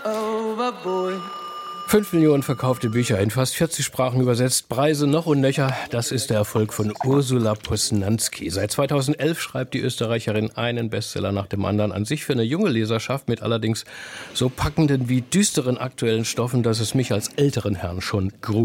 overboard. 5 Millionen verkaufte Bücher, in fast 40 Sprachen übersetzt, Preise noch und nöcher. Das ist der Erfolg von Ursula Posnanski. Seit 2011 schreibt die Österreicherin einen Bestseller nach dem anderen, an sich für eine junge Leserschaft mit allerdings so packenden wie düsteren aktuellen Stoffen, dass es mich als älteren Herrn schon gruselt.